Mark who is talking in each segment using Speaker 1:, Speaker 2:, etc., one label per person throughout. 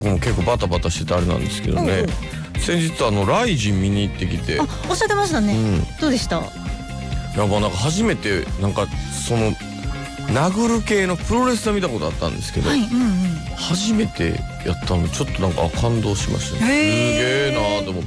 Speaker 1: もう結構バタバタしててあれなんですけどね、先日ライジン見に行ってきて、
Speaker 2: おっしゃってましたね、どうでした？
Speaker 1: やっぱなんか初めてなんかその殴る系のプロレスは見たことあったんですけど、初めてやったのちょっとなんか感動しましたね。すげえなーと思って。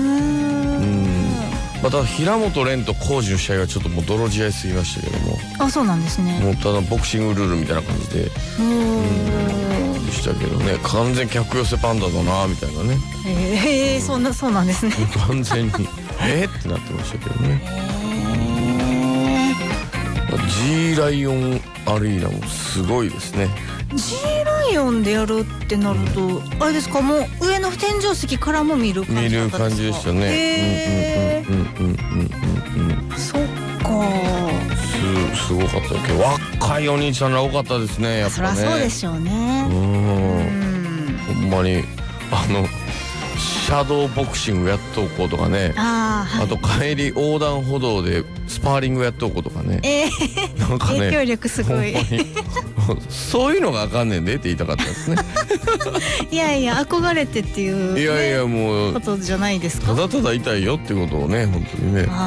Speaker 1: また平本蓮と浩二の試合はちょっともう泥仕合すぎましたけども。
Speaker 2: あ、そうなんですね。
Speaker 1: もうただボクシングルールみたいな感じででしたけどね、完全客寄せパンダだなみたいなね。
Speaker 2: そうなんですね。
Speaker 1: 完全にってなってましたけどね。G ライオンアリーナもすごいですね。
Speaker 2: G ライオンでやるってなると、あれですか、もう上の天井石からも見る感じだったんですか？
Speaker 1: 見る感じでしたね。
Speaker 2: そっか。
Speaker 1: すごかったけど、若いお兄ちゃんら多かったですね、やっぱね。
Speaker 2: そりゃそうでしょうね。
Speaker 1: ほんまにシャドーボクシングやっとこうとかね、あと帰り横断歩道でスパーリングやっとこうとかね、なんかね、
Speaker 2: 影響力すごい。
Speaker 1: そういうのがあかんねんでって言いたかったですね。
Speaker 2: いやいや、憧れてっていう、
Speaker 1: いやいや、もう
Speaker 2: ことじゃないですか。
Speaker 1: ただただ痛いよってことをね、本当にね。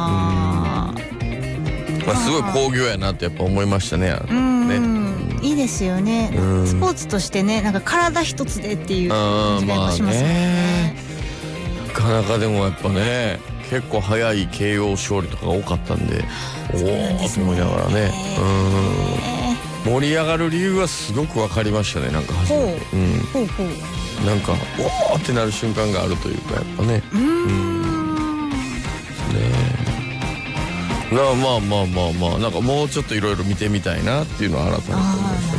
Speaker 1: すごい興行やなってやっぱ思いましたね。
Speaker 2: いいですよね。スポーツとしてね、なんか体一つでっていう感じがしますね。
Speaker 1: なかなかでもやっぱね、結構早い KO 勝利とかが多かったんで、おおと思いながらね。盛り上がる理由はすごく分かりましたね。なんか初めてなんかおおってなる瞬間があるというか、やっぱね。まあなんかもうちょっといろいろ見てみたいなっていうのは改めて思いました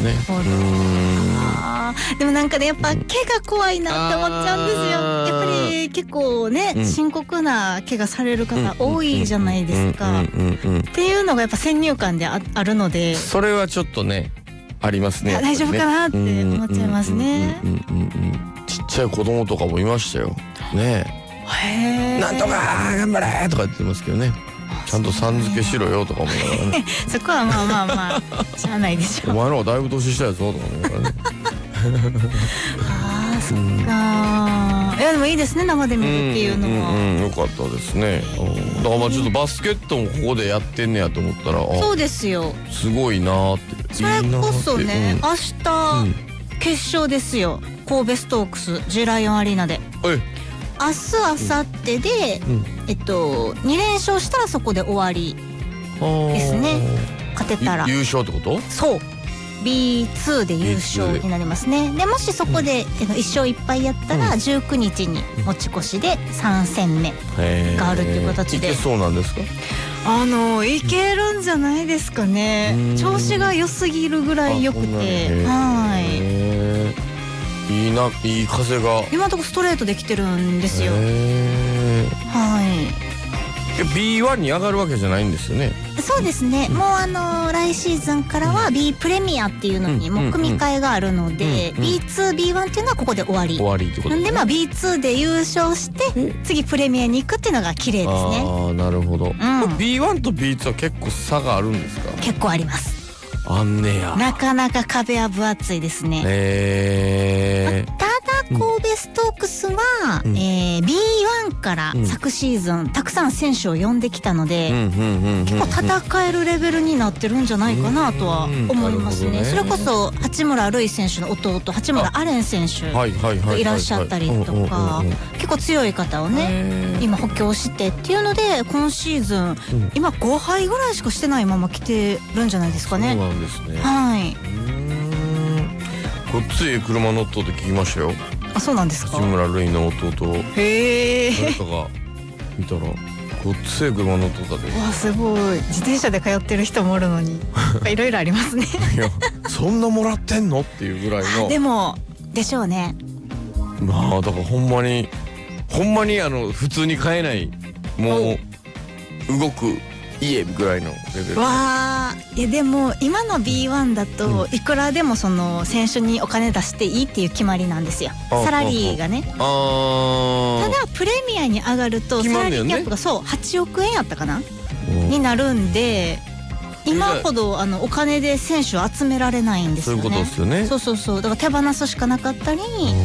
Speaker 2: ね。でもなんかね、やっぱ怪我怖いなって思っちゃうんですよ。やっぱり結構ね、深刻な怪我される方多いじゃないですか。っていうのがやっぱ先入観であるので、
Speaker 1: それはちょっとねありますね。
Speaker 2: 大丈夫かなって思っちゃいますね。
Speaker 1: ちっちゃい子供とかもいましたよね。なんとか頑張れとか言ってますけどね。ちゃんとさん付けしろよとか思いながらね。
Speaker 2: そこはまあしゃあないでしょ。
Speaker 1: お前の方がだいぶ年下やぞとか思いながらね。
Speaker 2: そっか。いやでもいいですね、生で見るっていうのは。
Speaker 1: よかったですね。だからちょっとバスケットもここでやってんねやと思ったら、
Speaker 2: そうですよ。
Speaker 1: すごいなーって。
Speaker 2: それこそね、明日決勝ですよ。神戸ストークス G ライオンアリーナで。明日明後日で2連勝したらそこで終わりですね。勝てたら
Speaker 1: 優勝ってこと？そう、
Speaker 2: B2 で優勝になりますね。でもしそこで1勝1敗やったら19日に持ち越しで3戦目があるっていう形で。
Speaker 1: いけそうなんですか？
Speaker 2: いけるんじゃないですかね。調子が良すぎるぐらい良くて、
Speaker 1: いいな、いい風が
Speaker 2: 今のところストレートできてるんですよ。
Speaker 1: B1 に上がるわけじゃないんですよね。
Speaker 2: そうですね。もう来シーズンからは B プレミアっていうのにもう組み替えがあるので、B2、B1 っていうのはここで終わりってことなんで、B2 で優勝して次プレミアに行くっていうのが綺麗ですね。
Speaker 1: なるほど。B1 と B2 は結構差があるんですか？
Speaker 2: 結構あります。
Speaker 1: あんねや。
Speaker 2: なかなか壁は分厚いですね。ただ神戸ストークスはB1 から昨シーズンたくさん選手を呼んできたので、結構戦えるレベルになってるんじゃないかなとは思いますね。それこそ八村塁選手の弟八村アレン選手がいらっしゃったりとか、結構強い方をね今補強してっていうので、今シーズン今5敗ぐらいしかしてないまま来てるんじゃないですかね。
Speaker 1: そうなんですね。
Speaker 2: はい。
Speaker 1: ごっつい車乗っとって聞きましたよ。
Speaker 2: あ、そうなんですか。
Speaker 1: 八村塁の弟。誰かが見たらごっつい車乗っとったで。
Speaker 2: わ、すごい。自転車で通ってる人もおるのにいろいろありますね。
Speaker 1: いや、そんなもらってんのっていうぐらいの。
Speaker 2: でもでしょうね。
Speaker 1: まあだからほんまに普通に買えないもう動く家ぐらいのレベル。
Speaker 2: わあ、いやでも今の B1 だといくらでもその選手にお金出していいっていう決まりなんですよ。サラリーがね。ただプレミアに上がるとサラリーキャップがそう8億円やったかなになるんで、 今ほどお金で選手を集められないんですよね。
Speaker 1: そういうことですよね。
Speaker 2: そうだから手放すしかなかったり、